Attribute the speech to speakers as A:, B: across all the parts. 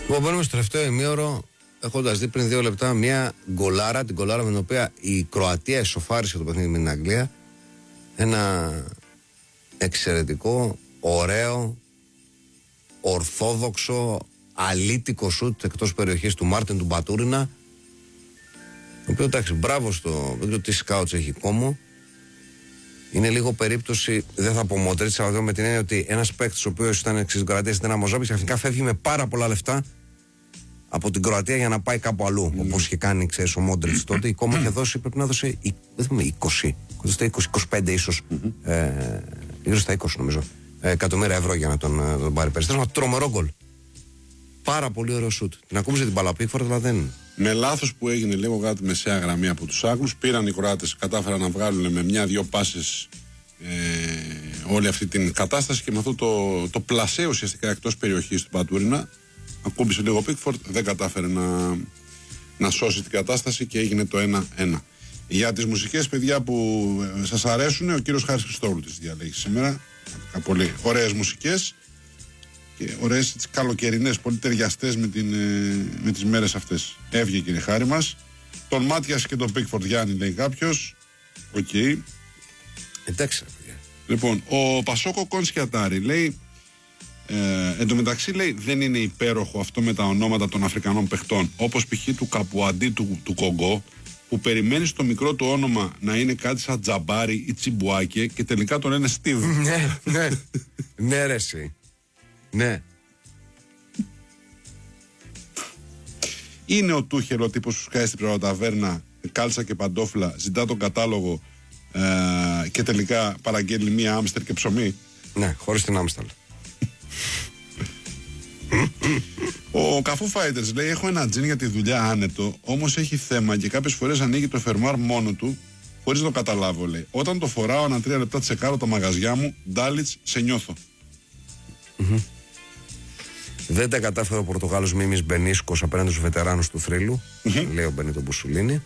A: Μπαίνουμε στο τελευταίο ημίωρο, έχοντας δει πριν 2 λεπτά μια γκολάρα, την γκολάρα με την οποία η Κροατία εσωφάρισε το παιχνίδι με την Αγγλία. Ένα εξαιρετικό, ωραίο, ορθόδοξο, αλήτικο σουτ εκτός περιοχής του Μάρτιν του Μπατούρινα. Ο οποίο, εντάξει, μπράβο στο. Δεν ξέρω τι σκάουτς έχει Κόμο. Είναι λίγο περίπτωση, δεν θα πω Μόντριτς, αλλά με την έννοια ότι ένας παίκτης ο οποίος ήταν εξής Κροατίας, ήταν ένα Μοζόπης, ξαφνικά φεύγει με πάρα πολλά λεφτά από την Κροατία για να πάει κάπου αλλού. Όπως είχε κάνει, ξέρεις, ο Μόντριτς τότε. Η Κόμο είχε δώσει, πρέπει να δώσει 20, κοντά στα 20-25 ίσως, γύρω στα 20 νομίζω, εκατομμύρια ευρώ για να τον πάρει περισσότερο. Τρομερό γκολ. Πάρα πολύ ωραίο σουτ. Την ακούμπησε την μπάλα Πίκφορντ, αλλά δεν.
B: Με λάθος που έγινε λίγο κάτω τη μεσαία γραμμή από τους Άγγλους, πήραν οι Κροάτες, κατάφεραν να βγάλουν με 1-2 πάσες όλη αυτή την κατάσταση και με αυτό το πλασέ ουσιαστικά εκτός περιοχής του Μπατούρινα. Ακούμπησε λίγο ο Πίκφορντ, δεν κατάφερε να σώσει την κατάσταση και έγινε το 1-1. Για τις μουσικές, παιδιά, που σας αρέσουν, ο κύριος Χάρης Χριστόγλου τις διαλέγει σήμερα. Πολύ ωραίες μουσικές και ωραίες καλοκαιρινές, πολύ ταιριαστές με τις μέρες αυτές. Έβγε, κύριε Χάρη μας. Τον Μάτιας και τον Πίκφορντ, Γιάννη, λέει κάποιος. Οκ.
A: Εντάξει, παιδιά.
B: Λοιπόν, ο Πασόκο Κονσκιατάρη λέει, εν τω μεταξύ, λέει, δεν είναι υπέροχο αυτό με τα ονόματα των Αφρικανών παιχτών, όπως π.χ. του Καπουαντί του Κογκό, που περιμένει το μικρό του όνομα να είναι κάτι σαν Τζαμπάρι ή Τσιμπουάκε και τελικά τον λένε Στίβ.
A: Ναι, ρε εσύ. Ναι.
B: Είναι ο Τούχελ ο τύπος που σκάει στην πρωτοταβέρνα, κάλτσα και παντόφλα, ζητά τον κατάλογο και τελικά παραγγέλνει μία άμστερ και ψωμί.
A: Ναι, χωρίς την άμστερ.
B: Ο Καφού Φάιτερς λέει: έχω ένα τζιν για τη δουλειά άνετο, όμως έχει θέμα και κάποιες φορές ανοίγει το φερμάρ μόνο του, χωρίς να το καταλάβω. Λέει: όταν το φοράω ανά 3 λεπτά τσεκάρω τα μαγαζιά μου, Ντάλιτς, σε νιώθω.
A: Δεν τα κατάφερε ο Πορτογάλος Μίμης Μπενίσκος απέναντι στους βετεράνους του θρύλου, λέει ο Μπενίτο Μπουσουλίνη.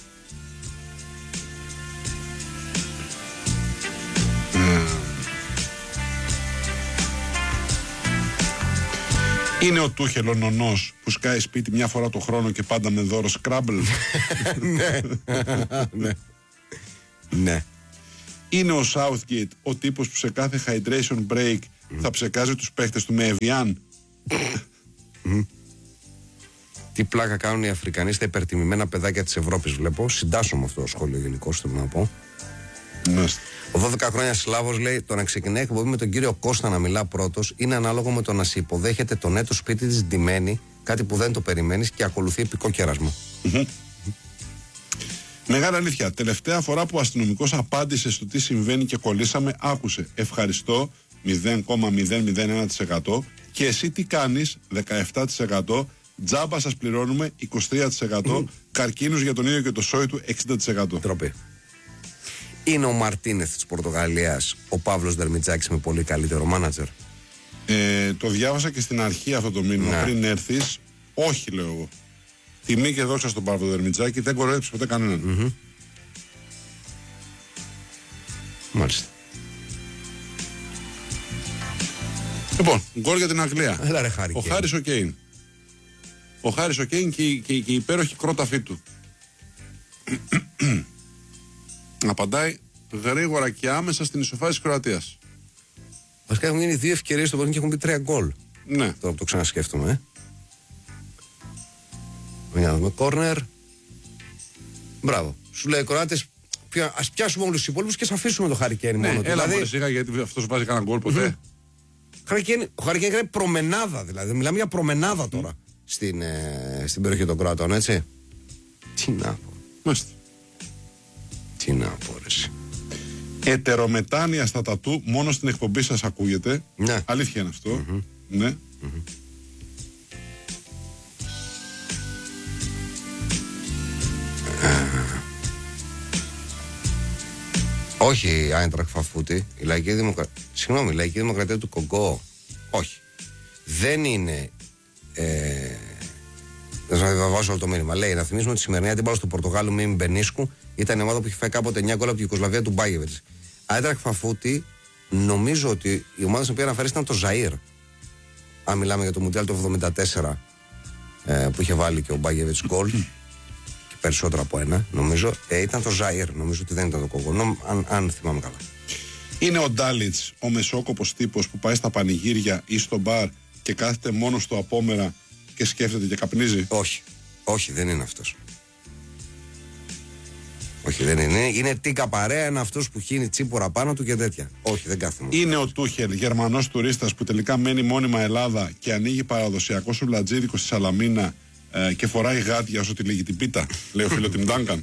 B: Είναι ο Τούχελ ο νονός που σκάει σπίτι μια φορά το χρόνο και πάντα με δώρο Scrabble.
A: Ναι.
B: Είναι ο Southgate ο τύπος που σε κάθε hydration break θα ψεκάζει τους παίχτες του με Evian.
A: Τι πλάκα κάνουν οι Αφρικανοί στα υπερτιμημένα παιδάκια της Ευρώπης, βλέπω. Συντάσσω με αυτό το σχόλιο γενικώς, θέλω να πω. Ο 12 χρόνια Σλάβος λέει: το να ξεκινάει εκπομπή με τον κύριο Κώστα να μιλά πρώτος είναι ανάλογο με το να σε υποδέχεται το νέτο σπίτι της ντυμένη, κάτι που δεν το περιμένεις και ακολουθεί επικό κέρασμα.
B: Μεγάλη αλήθεια. Τελευταία φορά που ο αστυνομικός απάντησε στο τι συμβαίνει και κολλήσαμε, άκουσε ευχαριστώ 0,001% και εσύ τι κάνεις 17%, τζάμπα σας πληρώνουμε 23%, καρκίνους για τον ίδιο και το σόι του 60%.
A: Τροπή. Είναι ο Μαρτίνεθ της Πορτογαλίας ο Παύλος Δερμιτζάκης με πολύ καλύτερο μάνατζερ?
B: Το διάβασα και στην αρχή αυτό το μήνυμα, ναι. Πριν έρθεις, όχι, λέω εγώ. Τιμή και δόξα στον Παύλο Δερμιτζάκη, δεν κοροϊδέψε ποτέ κανέναν.
A: Μάλιστα.
B: Λοιπόν, γκολ για την Αγγλία.
A: Έλα, ρε,
B: ο Χάρις ο Κέιν. Ο Χάρις ο Κέιν και η υπέροχη κρόταφή του. Απαντάει γρήγορα και άμεσα στην ισοφάριση της Κροατίας.
A: Βασικά έχουν γίνει 2 ευκαιρίες στο παιχνίδι και έχουν πει 3 γκολ.
B: Ναι.
A: Τώρα που το ξανασκέφτομαι. Μια δούμε. Κόρνερ. Μπράβο. Σου λέει οι Κροάτες, ας πιάσουμε όλους τους υπόλοιπους και ας αφήσουμε το Χάρι Κέιν μόνο.
B: Έλα δηλαδή... σιγά, γιατί αυτός βάζει κανένα γκολ ποτέ.
A: Ο Χάρι Κέιν έκανε προμενάδα, δηλαδή. Μιλάμε για προμενάδα τώρα στην περιοχή των Κροατών, έτσι. Τι να πω.
B: Μάλιστα.
A: Τι να πω, ρε.
B: Ετερομετάνοια στα τατού, μόνο στην εκπομπή σας ακούγεται.
A: Ναι.
B: Αλήθεια είναι αυτό. Ναι.
A: Όχι η Άιντραχτ Φαφούτη, η Λαϊκή Δημοκρατία. Συγγνώμη, η Λαϊκή Δημοκρατία του Κογκό. Όχι. Δεν είναι. Δεν θα διαβάσω όλο το μήνυμα. Λέει να θυμίσουμε ότι η σημερινή αντίπαλος του Πορτογάλου Μίμη Μπενίσκου ήταν η ομάδα που είχε φάει κάποτε 9 γκολ από την Ιουγκοσλαβία του Μπάγεβιτς. Άιντραχτ Φαφούτη, νομίζω ότι η ομάδα στην οποία αναφέρει ήταν το Ζαΐρ. Αν μιλάμε για το Μουντιάλ του 1974. που είχε βάλει και ο Μπάγεβιτς γκολ. Και περισσότερα από ένα, νομίζω. Ήταν το Ζάιρ, νομίζω ότι δεν ήταν το Κογονό, αν θυμάμαι καλά.
B: Είναι ο Ντάλιτς, ο μεσόκοπος τύπος που πάει στα πανηγύρια ή στο μπαρ και κάθεται μόνο στο απόμερα και σκέφτεται και καπνίζει?
A: Όχι, δεν είναι αυτός. Όχι, δεν είναι. Είναι τίκα παρέα, είναι αυτός που χύνει τσίπορα πάνω του και τέτοια. Όχι, δεν κάθομαι.
B: Είναι ο Τούχελ, Γερμανός τουρίστας που τελικά μένει μόνιμα Ελλάδα και ανοίγει παραδοσιακό σουβλατζίδικο στη Σαλαμίνα και φοράει γάτια όσο τη λέγει την πίτα, λέει ο φίλο Τιμ Ντάνκαν.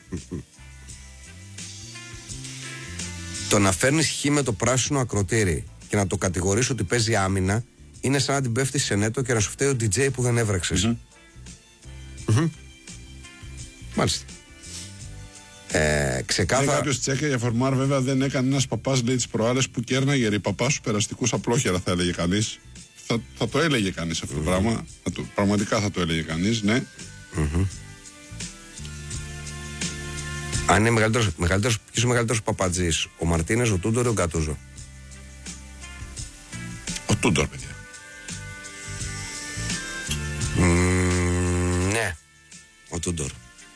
A: Το να φέρνεις χ με το πράσινο ακροτήρι και να το κατηγορείς ότι παίζει άμυνα είναι σαν να την πέφτεις σε νέτο και να σου φταίει ο DJ που δεν έβρεξες. Μάλιστα. Ξεκάθαρα.
B: Είναι κάποιος Τσέκα για Φορμάρ, βέβαια δεν έκανε ένας παπάς, λέει, τις προάλλες που κέρναγε ρε παπά σου περαστικούς απλόχερα, θα έλεγε κανείς. Θα το έλεγε κανείς αυτό το πράγμα. Πραγματικά θα το έλεγε κανείς, ναι.
A: Αν είναι ποιος ο μεγαλύτερος παπατζής, ο Μαρτίνες, ο Τούντορ ή ο Γκατούζο?
B: Ο Τούντορ, παιδιά.
A: Ναι, ο Τούντορ.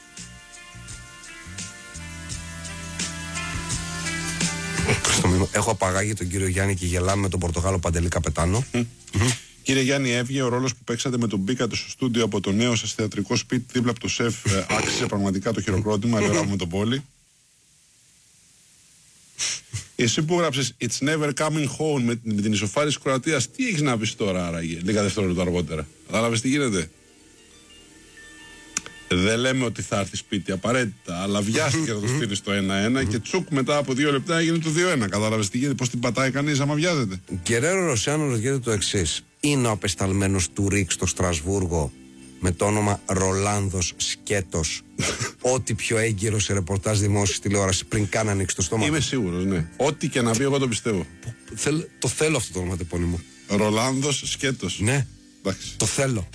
A: Έχω απαγάγει τον κύριο Γιάννη και γελάμε με τον Πορτογάλο Παντελή Καπετάνο.
B: Κύριε Γιάννη, έβγε ο ρόλος που παίξατε με τον Μπίκατο στο στούντιο από το νέο σας θεατρικό σπίτι δίπλα από το σεφ. Άξιζε πραγματικά το χειροκρότημα, λέω με τον Πόλη. Εσύ που έγραψες It's never coming home με την ισοφάριση της Κροατίας, τι έχεις να πεις τώρα άραγε, λίγα δευτερόλεπτα αργότερα? Κατάλαβες τι γίνεται? Δεν λέμε ότι θα έρθει σπίτι απαραίτητα, αλλά βιάστηκε να το στείλει στο 1-1 και τσουκ μετά από 2 λεπτά έγινε το 2-1. Κατάλαβες τι γίνεται, πώς την πατάει κανείς άμα βιάζεται?
A: Γκερέρο Ρωσιάνο ρωτιέται το εξής. Είναι ο απεσταλμένος του Ρίξ στο Στρασβούργο με το όνομα Ρολάνδος Σκέτος ό,τι πιο έγκυρο σε ρεπορτάζ δημόσιας τηλεόρασης πριν καν ανοίξει το στόμα?
B: Είμαι σίγουρος, ναι. Ό,τι και να πει, εγώ το πιστεύω.
A: Το θέλω αυτό το όνομα τεπώνυμο.
B: Ρολάνδος Σκέτος.
A: Ναι.
B: Εντάξει.
A: Το θέλω.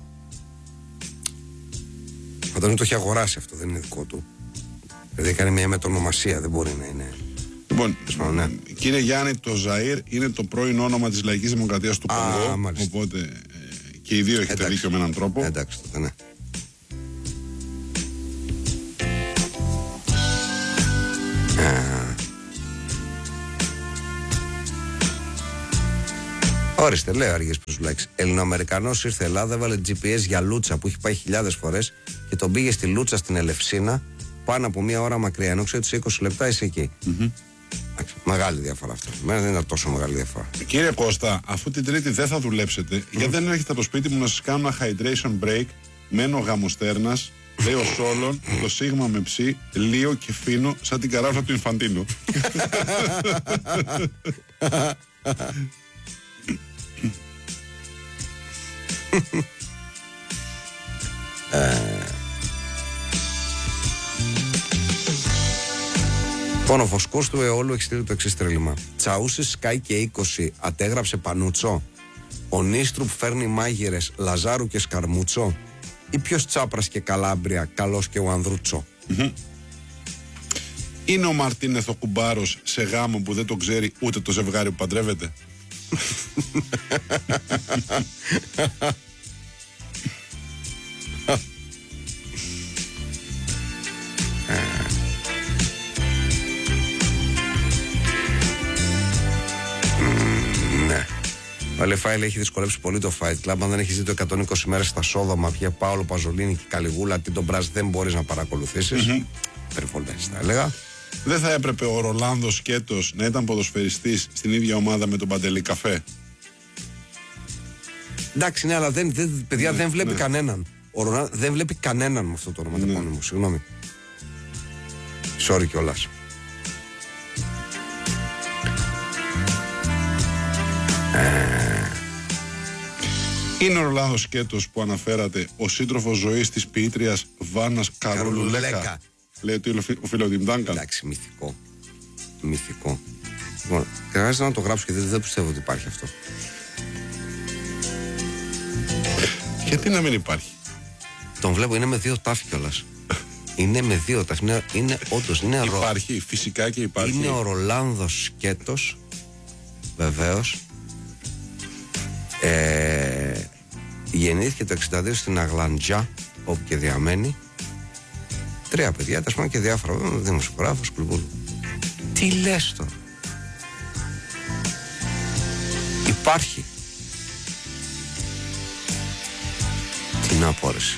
A: Φαντάζομαι το έχει αγοράσει αυτό, δεν είναι δικό του. Δηλαδή έκανε μια μετονομασία, δεν μπορεί να είναι.
B: Λοιπόν,
A: ναι.
B: Κύριε Γιάννη, το Ζαΐρ είναι το πρώην όνομα της Λαϊκής Δημοκρατίας του Κονγκό. Οπότε και οι δύο έχετε δίκιο με έναν τρόπο.
A: Εντάξει τότε, ναι. Ορίστε, λέει ο Αργύρης Προσβλάκης. Ελληνοαμερικανός ήρθε Ελλάδα, έβαλε GPS για Λούτσα που έχει πάει χιλιάδες φορές και τον πήγε στη Λούτσα στην Ελευσίνα πάνω από μία ώρα μακριά. Ενώ ξέρει ότι σε 20 λεπτά είσαι εκεί. Μεγάλη διαφορά αυτό. Μένα δεν ήταν τόσο μεγάλη διαφορά.
B: Κύριε Κώστα, αφού την Τρίτη δεν θα δουλέψετε, γιατί δεν έρχεται από το σπίτι μου να σας κάνω ένα hydration break? Μένω γαμοστέρνας, λέει ο Σόλων, το σίγμα με ψή, λίο και φίνο σαν την καράφλα του Ινφαντίνο.
A: Ο Φωσκός του Εόλου έχει στείλει το εξής τρέλημα. Τσαούσης Σκάι και 20 αντέγραψε Πανούτσο. Ο Νίστρουπ φέρνει μάγειρες Λαζάρου και Σκαρμούτσο. Ή ποιος Τσάπρας και Καλάμπρια, Καλός και ο Ανδρούτσο?
B: Είναι ο Μαρτίνεθ ο κουμπάρος σε γάμο που δεν το ξέρει ούτε το ζευγάρι που παντρεύεται?
A: Ναι. Ο Λεφάιλ έχει δυσκολέψει πολύ το Fight Club. Αν δεν έχει δει το 120 μέρες στα Σόδομα, πια Πάολο Παζολίνη και Καλιγούλα, τι τον Μπρας δεν μπορείς να παρακολουθήσεις. Περιφολές θα έλεγα.
B: Δεν θα έπρεπε ο Ρολάνδος Σκέτος να ήταν ποδοσφαιριστής στην ίδια ομάδα με τον Παντελή Καφέ?
A: Εντάξει, ναι, αλλά παιδιά δεν βλέπει κανέναν. Ο Ρολάνδος δεν βλέπει κανέναν με αυτό το όνομα τεπώνυμο. Συγγνώμη. Sorry κιόλας.
B: Είναι ο Ρολάνδος Σκέτος που αναφέρατε, ο σύντροφος ζωής της ποιήτριας Βάνας Καρολουλέκα, λέει ο φίλος Τιμ Ντάνκαν.
A: Εντάξει, μυθικό. Μυθικό. Λοιπόν, χρειάζεται να το γράψω και δεν πιστεύω ότι υπάρχει αυτό.
B: Γιατί να μην υπάρχει?
A: Τον βλέπω, είναι με 2 τάφη κιόλας. Είναι με 2 τάφη. Είναι όντως.
B: Υπάρχει, φυσικά και υπάρχει.
A: Είναι ο Ρολάνδος Σκέτος, βεβαίως. Γεννήθηκε το 62 στην Αγλαντζά, όπου και διαμένει. 3 παιδιά, τα σπάνε και διάφορα. Δημοσιογράφος, κουλπούλου. Τι λες τώρα? Υπάρχει. Τι να απόρρεση.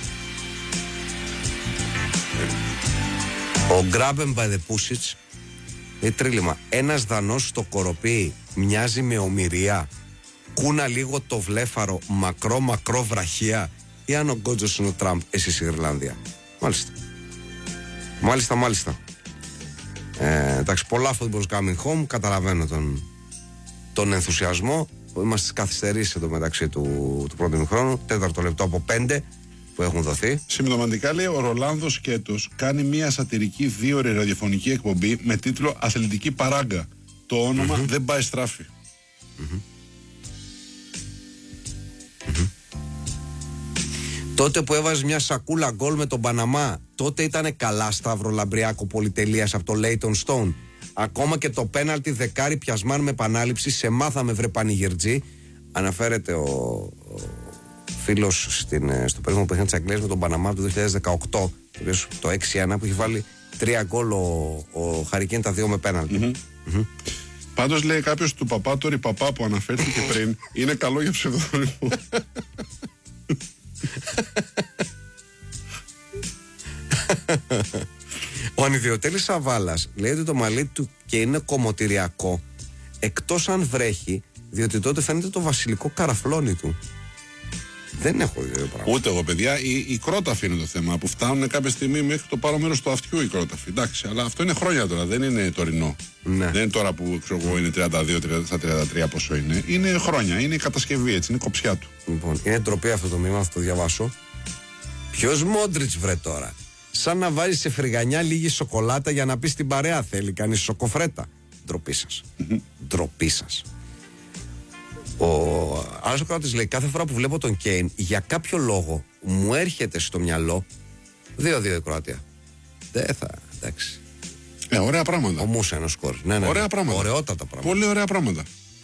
A: Ο Γκράμπεν by the Pussits είναι τρίλημα. Ένας Δανός στο κοροπή μοιάζει με ομηρία. Κούνα λίγο το βλέφαρο, μακρό βραχία. Ή αν ο Γκότζος είναι ο Τραμπ, εσείς η Ιρλανδία. Μάλιστα. Εντάξει, πολλά football coming home. Καταλαβαίνω τον ενθουσιασμό. Είμαστε στις καθυστερήσεις εδώ μεταξύ του πρώτου ημιχρόνου. 4 λεπτό από 5 που έχουν δοθεί.
B: Συμπτωματικά, λέει, ο Ρολάνδο Σκέτος κάνει μια σατυρική 2ωρη ραδιοφωνική εκπομπή με τίτλο Αθλητική Παράγκα. Το όνομα δεν πάει στράφη.
A: Τότε που έβαζε μια σακούλα γκολ με τον Παναμά, τότε ήτανε καλά Σταύρο Λαμπριάκο πολυτελείας από το Λέιτον Στόουν. Ακόμα και το πέναλτι δεκάρι πιασμάν με επανάληψη, σε μάθαμε βρε πανηγερτζή. Αναφέρεται ο φίλος στο περίφημο παιχνίδι της Αγγλίας με τον Παναμά του 2018, το 6-1, που έχει βάλει 3 γκολ ο Χαρικέν, τα 2 με πέναλτι.
B: Πάντως, λέει κάποιος του Παπάτορη Παπά που αναφέρθηκε πριν, είναι καλό για ψευδόνυμο.
A: Ο Ανιδιοτέλης Σαβάλας λέει ότι το μαλλί του και είναι κομμωτηριακό, εκτός αν βρέχει, διότι τότε φαίνεται το βασιλικό καραφλόνι του. Δεν έχω δει πράγματα.
B: Ούτε εγώ, παιδιά. Η κρόταφη είναι το θέμα. Που φτάνουν κάποια στιγμή μέχρι το πάνω μέρος του αυτιού η κρόταφη. Εντάξει, αλλά αυτό είναι χρόνια τώρα, δεν είναι τωρινό. Ναι. Δεν είναι τώρα που ξέρω εγώ είναι 32 στα 33 πόσο είναι. Είναι χρόνια, είναι η κατασκευή έτσι, είναι η κοψιά του.
A: Λοιπόν, είναι ντροπή αυτό το μήνυμα, θα το διαβάσω. Ποιος Μόντριτς βρε τώρα? Σαν να βάζεις σε φρυγανιά λίγη σοκολάτα για να πεις την παρέα θέλει, κάνεις σοκοφρέτα. Ντροπή σας. Ντροπή σας. Ο άλλος ο κράτης λέει: κάθε φορά που βλέπω τον Κέιν, για κάποιο λόγο μου έρχεται στο μυαλό 2-2 η Κροατία. Δεν θα, εντάξει.
B: Ωραία πράγματα.
A: Ο Μούσα είναι ο σκορ. Ναι.
B: Ωραία πράγματα.
A: Ωραιότατα πράγματα.
B: Πολύ ωραία πράγματα.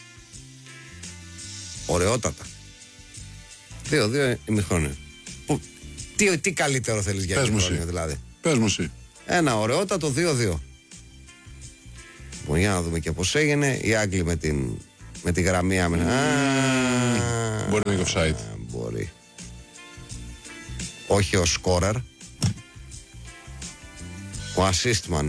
A: Ωραιότατα. 2-2 ημιχρόνιο. Τι καλύτερο θέλεις για ημιχρόνιο δηλαδή?
B: Πες μου εσύ.
A: Ένα ωραιότατο 2-2. Για να δούμε και πώς έγινε. Οι Άγγλοι με τη γραμμή άμυνα.
B: Μπορεί να είναι offside.
A: Μπορεί. Όχι ο σκόρερ. Ο assistman.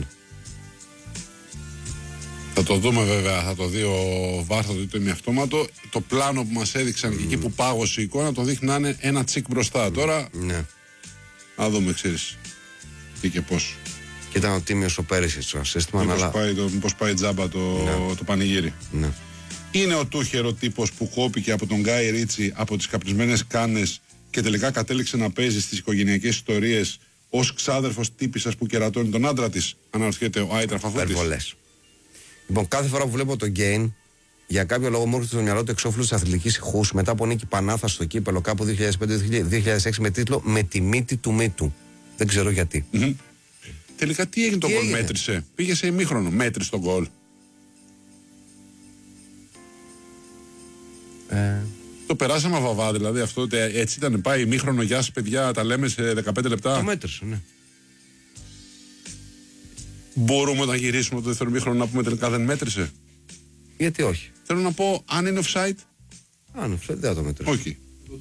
B: Θα το δούμε βέβαια, θα το δει ο Βάρ, θα το δει το ημιαυτόματο. Το πλάνο που μας έδειξαν και εκεί που πάγωσε η εικόνα, το δείχνει να είναι ένα τσικ μπροστά. Τώρα,
A: ναι.
B: Να δούμε, ξέρεις, τι και πώς.
A: Και ήταν ο τίμιος ο Πέρυσης, ο assistman.
B: Μήπως πάει τζάμπα το πανηγύρι.
A: Ναι.
B: Είναι ο Τούχερ ο τύπος που κόπηκε από τον Γκάι Ρίτσι από τις καπνισμένες κάνες και τελικά κατέληξε να παίζει στις οικογενειακές ιστορίες ως ξάδερφος τύπισσας που κερατώνει τον άντρα της? Αναρωτιέται ο Άιτρα Φαφούτης.
A: Υπερβολές. Λοιπόν, κάθε φορά που βλέπω τον Γκέιν, για κάποιο λόγο μου έρχεται στο μυαλό του εξώφυλλο της αθλητικής ηχούς μετά από νίκη Πανάθα στο κύπελο κάπου 2005-2006 με τίτλο «Με τη μύτη του μύτου». Δεν ξέρω γιατί.
B: Τελικά τι έγινε, το γκολ μέτρησε? Πήγε σε ημίχρονο, μέτρησε τον γκολ. Το περάσαμε βαβά, δηλαδή αυτό έτσι ήταν? Πάει ημίχρονο, γεια σας παιδιά, τα λέμε σε 15 λεπτά.
A: Το μέτρησε, ναι.
B: Μπορούμε να γυρίσουμε το δεύτερο ημίχρονο να πούμε τελικά δεν μέτρησε?
A: Γιατί όχι?
B: Θέλω να πω, αν είναι offside.
A: Αν offside δεν θα το μέτρησε.
B: Όχι.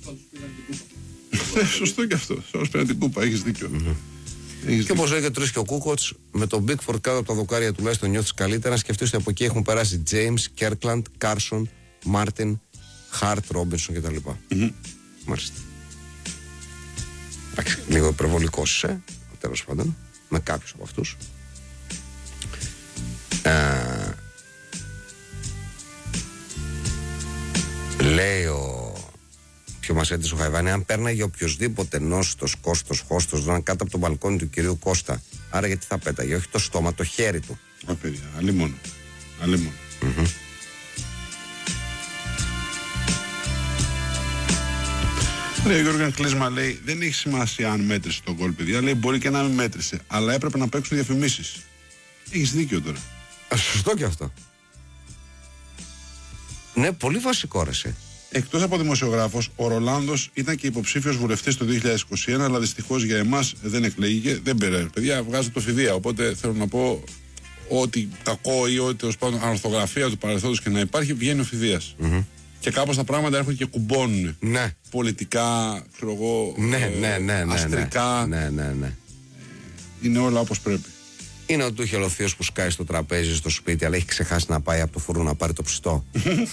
B: Σωστό και αυτό. Σας πήραν την κούπα, έχεις δίκιο.
A: Και όπως έλεγε τρεις και ο Κούκοτς, με τον Bigford κάτω από τα δοκάρια τουλάχιστον νιώθεις καλύτερα. Σκεφτείς ότι από εκεί έχουν περάσει James, Kirkland, Carson, Martin, Hart, Robinson κτλ. Μάλιστα. Εντάξει, λίγο υπερβολικός τέλος πάντων, με κάποιους από αυτούς. Λέει ο πιο μας έτυχε ο Χαϊβάνη, αν πέρναγε οποιοδήποτε νόστος, κόστος, χώστος, δραν κάτω από τον μπαλκόνι του κυρίου Κώστα, άρα γιατί θα πέταγε? Όχι το στόμα, το χέρι του.
B: Παιδιά, αλλή μόνο. Λέει ο Γιώργος Κλείσμα, λέει, δεν έχει σημασία αν μέτρησε τον γκολ, παιδιά. Λέει, μπορεί και να μην μέτρησε, αλλά έπρεπε να παίξουν διαφημίσεις. Έχεις δίκιο τώρα.
A: Σωστό και αυτό. Ναι, πολύ βασικό ρε.
B: Εκτός από δημοσιογράφος, ο Ρολάνδος ήταν και υποψήφιος βουλευτής το 2021, αλλά δυστυχώς για εμάς δεν εκλέγηκε. Δεν πήρε. Παιδιά, βγάζω το φιδία. Οπότε θέλω να πω ότι κακό ή ότι τέλος πάντων ανορθογραφία του παρελθόντος και να υπάρχει, βγαίνει ο φιδίας. Mm-hmm. Και κάπως τα πράγματα έρχονται και κουμπώνουν.
A: Ναι.
B: Πολιτικά, ξέρω εγώ, αστρικά.
A: Ναι.
B: Είναι όλα όπως πρέπει.
A: Είναι ο Τούχελ ο θείος που σκάει στο τραπέζι στο σπίτι, αλλά έχει ξεχάσει να πάει από το φούρνο να πάρει το ψητό.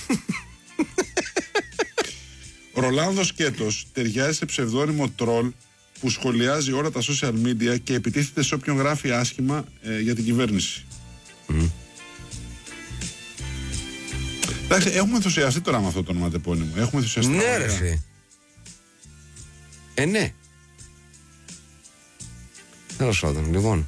B: Ο Ρολάνδος Σκέτος ταιριάζει σε ψευδόνυμο τρόλ που σχολιάζει όλα τα social media και επιτίθεται σε όποιον γράφει άσχημα για την κυβέρνηση. Εντάξει, έχουμε ενθουσιαστεί τώρα με αυτό το ονοματεπώνυμο. Έχουμε ενθουσιαστεί.
A: Ναι, ρε. Ναι. Τέλος πάντων, λοιπόν.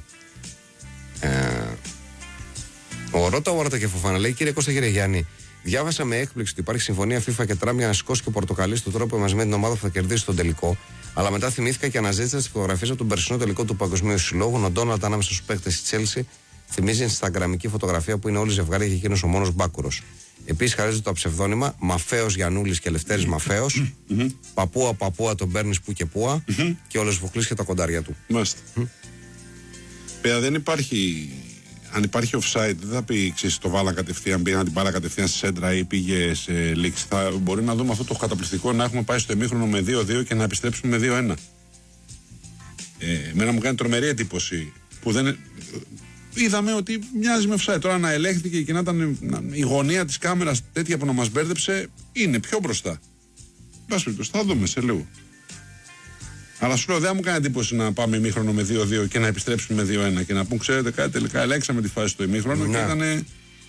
A: Ο Ρώτα και Φοφάνα λέει: Κύριε Κώστα, κύριε Γιάννη, διάβασα με έκπληξη ότι υπάρχει συμφωνία FIFA και Τραμπ για να σηκώσει και ο Πορτοκαλί στον τρόπο μαζί με την ομάδα που θα κερδίσει τον τελικό. Αλλά μετά θυμήθηκα και αναζήτησα τις φωτογραφίες από τον περσινό τελικό του Παγκοσμίου Συλλόγου. Ο Ντόναλντ ανάμεσα στους παίκτες της Τσέλσι θυμίζει Instagramική φωτογραφία που είναι όλοι ζευγάρια και εκείνος ο μόνος μπάκουρος. Επίσης χαρίζεται το ψευδόνυμα Μαφαίος Γιαννούλης και Λευτέρης Μαφαίος. Παππούα τον παίρνει που και πούα και όλες Βουκλής και τα κοντάρια του.
B: Μάλιστα. Παιδιά, δεν υπάρχει. Αν υπάρχει offside, δεν θα πει ξέρεις, το βάλα κατευθείαν, πήγε να την πάρει κατευθείαν στη σέντρα ή πήγε σε λήξη. Θα μπορεί να δούμε αυτό το καταπληκτικό να έχουμε πάει στο ημίχρονο με 2-2 και να επιστρέψουμε με 2-1. Εμένα μου κάνει τρομερή εντύπωση που δεν. Είδαμε ότι μοιάζει με offside. Τώρα να ελέγχθηκε και να ήταν η γωνία της κάμερας τέτοια που να μας μπέρδεψε, είναι πιο μπροστά. Θα δούμε σε λίγο. Αλλά σου λέω, δεν μου κάνει εντύπωση να πάμε ημίχρονο με 2-2 και να επιστρέψουμε με 2-1 και να πούν, ξέρετε κάτι, τελικά ελέγξαμε τη φάση στο ημίχρονο και ήταν.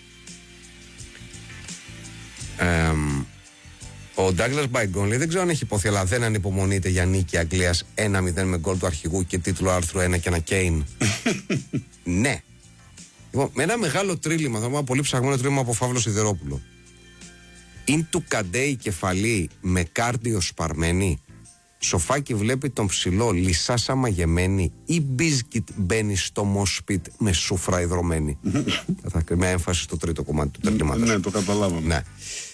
A: Ο Ντάγκλας Μπάιγκον λέει: Δεν ξέρω αν έχει υποθεί, αλλά δεν ανυπομονείται για νίκη Αγγλίας 1-0 με γκολ του αρχηγού και τίτλο άρθρου 1 και ένα Κέιν. Ναι. Λοιπόν, με ένα μεγάλο τρίλημα, θα πω πολύ ψαγμένο τρίλημα από Φαύλο Σιδερόπουλο. Είναι του Καντέι κεφαλή με κάρντιο σπαρμένη. Σοφάκι βλέπει τον ψηλό λυσάσα μαγεμένη ή μπίζκιτ μπαίνει στο μοσπιτ με σούφρα υδρωμένη. Με έμφαση στο τρίτο κομμάτι του τερλήματος.
B: Ναι, το καταλάβαμε.
A: Ναι.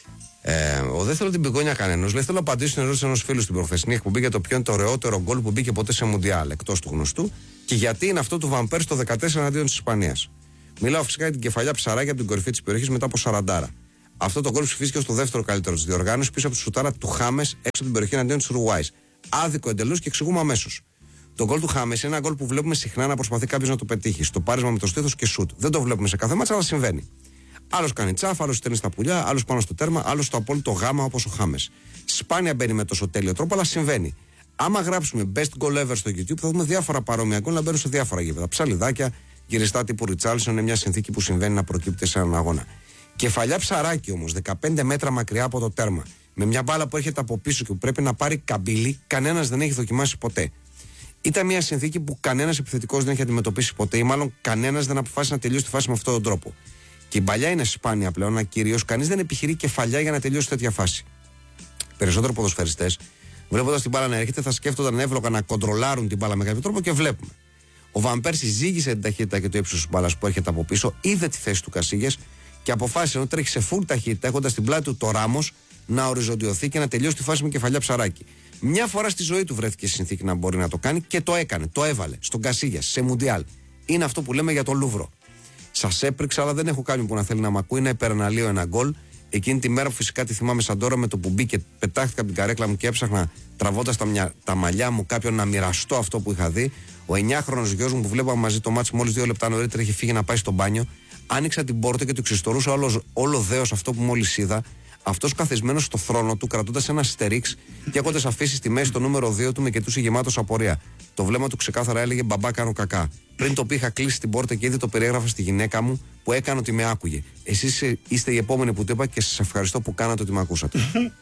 A: Δεν θέλω την πηγόνια κανένας. Λέει: Θέλω να απαντήσω στην ερώτηση ενός φίλου στην προχθεσινή εκπομπή για το ποιο είναι το ωραιότερο γκολ που μπήκε ποτέ σε Μουντιάλ, εκτός του γνωστού, και γιατί είναι αυτό του Βαμπέρ στο 14 εναντίον της Ισπανίας. Μιλάω φυσικά για την κεφαλιά ψαράκια από την κορυφή της περιοχής μετά από 40. Αυτό το γκολ ψηφίστηκε ως το δεύτερο καλύτερο της διοργάνωσης πίσω από τη σουτάρα του Χάμες έξω από την περιοχή εναντίον της Ουρουάης. Άδικο εντελώς και εξηγούμε αμέσως. Το γκολ του Χάμες είναι ένα γκολ που βλέπουμε συχνά να προσπαθεί κάποιος να το πετύχει. Στο πάρισμα με το στήθος και σουτ. Δεν το βλέπουμε σε κάθε μάτσα, αλλά συμβαίνει. Άλλος κάνει τσάφ, άλλος στέλνει στα πουλιά, άλλος πάνω στο τέρμα, άλλος στο απόλυτο γάμα όπως ο Χάμες. Σπάνια μπαίνει με τόσο τέλειο τρόπο, αλλά συμβαίνει. Άμα γράψουμε best goal ever στο YouTube, θα δούμε διάφορα παρόμοια γκολ να μπαίνουν σε διάφορα γήπεδα. Ψαλιδάκια, γυριστά τύπου Ριτσάλσον, είναι μια συνθήκη που συμβαίνει να προκύπτει σε έναν αγώνα. Κεφαλιά ψαράκι όμως, 15 μέτρα μακριά από το τέρμα, με μια μπάλα που έρχεται από πίσω και που πρέπει να πάρει καμπύλη, κανένας δεν έχει δοκιμάσει ποτέ. Ήταν μια συνθήκη που κανένας επιθετικός δεν έχει αντιμετωπίσει ποτέ, ή μάλλον κανένας δεν αποφάσισε να τελειώσει τη φάση με αυτόν τον τρόπο. Και η παλιά είναι σπάνια πλέον, κυρίως κανείς δεν επιχειρεί κεφαλιά για να τελειώσει τέτοια φάση. Περισσότερο ποδοσφαιριστές, βλέποντας την μπάλα να έρχεται, θα σκέφτονταν εύλογα να κοντρολάρουν την μπάλα με κάποιο τρόπο και βλέπουμε. Ο Βαν Πέρσι ζήγησε την ταχύτητα και το ύψος της μπάλας που έρχεται από πίσω, είδε τη θέση του Κασίγες και αποφάσισε να τρέχει σε full ταχύτητα, έχοντας στην πλάτη του το Ράμος να οριζοντιωθεί και να τελειώσει τη φάση με κεφαλιά ψαράκι. Μια φορά στη ζωή του βρέθηκε στη συνθήκη να μπορεί να το κάνει και το έκανε. Το έβαλε στον Κασίγες, σε Μουντιάλ. Είναι αυτό που λέμε για τον Λούβρο. Σας έπρεξα, αλλά δεν έχω κάποιον που να θέλει να μ' ακούει. Είναι υπεραναλύω ένα γκολ. Εκείνη τη μέρα που φυσικά τη θυμάμαι σαν τώρα με το που μπήκε, πετάχτηκα από την καρέκλα μου και έψαχνα τραβώντας τα μαλλιά μου κάποιον να μοιραστώ αυτό που είχα δει. Ο 9χρονος γιος μου που βλέπαμε μαζί το μάτς μόλις 2 λεπτά νωρίτερα είχε φύγει να πάει στο μπάνιο. Άνοιξα την πόρτα και του ξυστορούσα όλο δέος αυτό που μόλις είδα. Αυτός καθισμένος στο θρόνο του, κρατώντας ένα στερίξ και έχοντας αφήσει στη μέση το νούμερο 2 του, με κοιτούσε γεμάτος απορία. Το βλέμμα του ξεκάθαρα έλεγε: Μπαμπά, κάνω κακά. Πριν το πει, είχα κλείσει την πόρτα και ήδη το περιέγραφα στη γυναίκα μου που έκανε ότι με άκουγε. Εσείς είστε οι επόμενοι που το είπα και σας ευχαριστώ που κάνατε ότι με ακούσατε.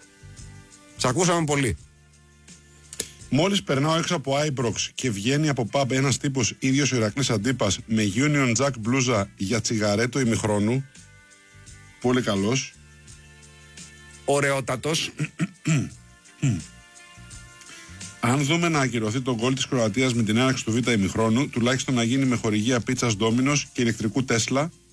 A: Σ' ακούσαμε πολύ.
B: Μόλις περνάω έξω από Ibrox και βγαίνει από pub ένας τύπος ίδιος ο Ηρακλής Αντίπας με Union Jack μπλούζα για τσιγαρέτο ημιχρόνου. Πολύ καλός.
A: Ωραιότατος.
B: Αν δούμε να ακυρωθεί το γκολ της Κροατίας με την έναρξη του Β' ημιχρόνου, τουλάχιστον να γίνει με χορηγία πίτσας Ντόμινος και ηλεκτρικού Τέσλα,